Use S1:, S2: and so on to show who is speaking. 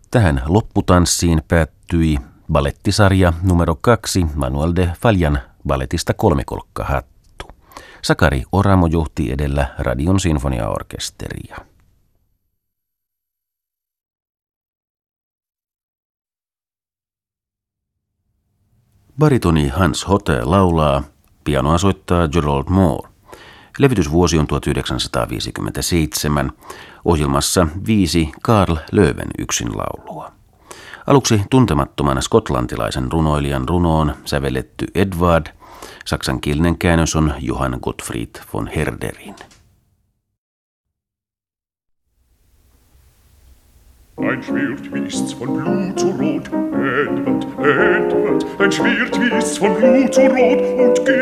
S1: Tähän lopputanssiin päättyi balettisarja numero 2 Manuel de Fallan balletista Kolmikolkkahattu. Sakari Oramo johti edellä Radion sinfoniaorkesteria. Baritoni Hans Hotte laulaa, pianoa soittaa Gerald Moore. Levytysvuosi on 1957. Ohjelmassa 5 Carl Löwen yksinlaulua. Aluksi tuntemattoman skotlantilaisen runoilijan runoon sävelletty Edvard. Saksankielinen käännös on Johann Gottfried von Herderin.
S2: Ein Schwert fließt von Blut zu Rot, Edward, Edward, ein Schwert fließt von Blut zu Rot und